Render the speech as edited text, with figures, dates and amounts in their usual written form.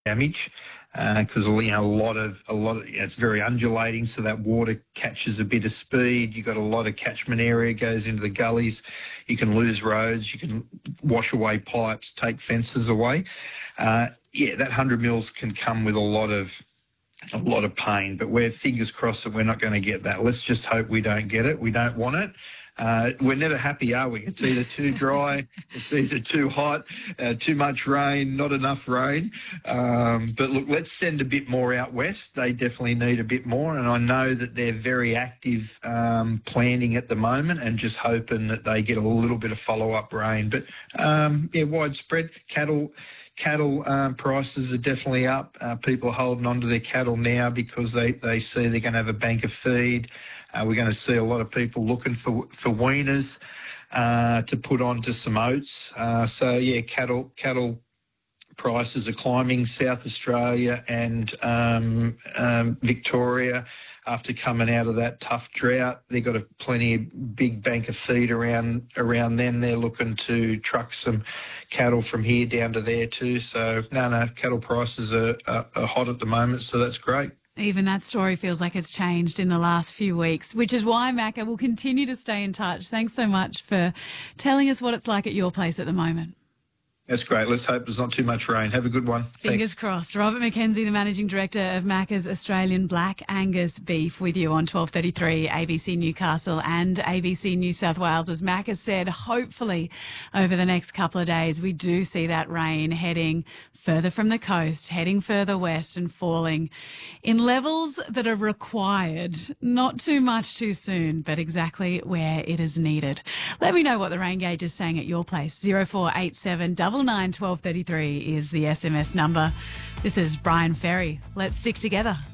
damage because a lot of it's very undulating, so that water catches a bit of speed. You've got a lot of catchment area goes into the gullies. You can lose roads. You can wash away pipes, take fences away. That 100 mils can come with a lot of pain, but we're fingers crossed that we're not going to get that. Let's just hope we don't get it. We don't want it. We're never happy, are we? It's either too dry, it's either too hot, too much rain, not enough rain. But look, let's send a bit more out west. They definitely need a bit more, and I know that they're very active planning at the moment and just hoping that they get a little bit of follow-up rain. But, widespread cattle prices are definitely up. People are holding on to their cattle now because they see they're going to have a bank of feed. We're going to see a lot of people looking for weaners to put onto some oats. Cattle prices are climbing. South Australia and Victoria, after coming out of that tough drought, they've got a plenty of big bank of feed around them. They're looking to truck some cattle from here down to there too. So cattle prices are hot at the moment, so that's great. Even that story feels like it's changed in the last few weeks, which is why, Macca, will continue to stay in touch. Thanks so much for telling us what it's like at your place at the moment. That's great. Let's hope there's not too much rain. Have a good one. Fingers crossed. Robert McKenzie, the Managing Director of Macca's Australian Black Angus Beef, with you on 12:33 ABC Newcastle and ABC New South Wales. As Macca said, hopefully over the next couple of days we do see that rain heading further from the coast, heading further west and falling in levels that are required. Not too much too soon, but exactly where it is needed. Let me know what the rain gauge is saying at your place. 0487 99 1233 is the SMS number. This is Brian Ferry. Let's stick together.